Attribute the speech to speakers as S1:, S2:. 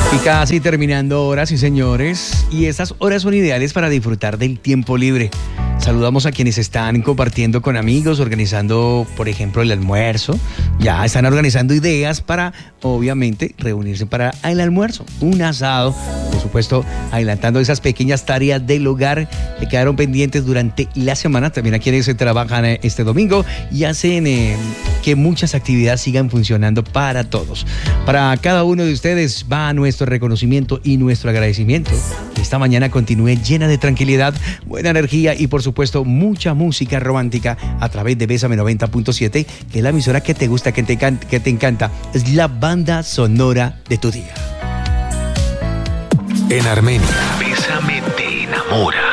S1: Y casi terminando horas, sí señores, y estas horas son ideales para disfrutar del tiempo libre. Saludamos a quienes están compartiendo con amigos, organizando, por ejemplo, el almuerzo. Ya están organizando ideas para, obviamente, reunirse para el almuerzo. Un asado, por supuesto, adelantando esas pequeñas tareas del hogar que quedaron pendientes durante la semana. También a quienes se trabajan este domingo y hacen que muchas actividades sigan funcionando para todos. Para cada uno de ustedes va nuestro reconocimiento y nuestro agradecimiento. Que esta mañana continúe llena de tranquilidad, buena energía y, por supuesto, mucha música romántica a través de Bésame 90.7, que es la emisora que te gusta, que te encanta. Es la banda sonora de tu día.
S2: En Armenia, Bésame te enamora.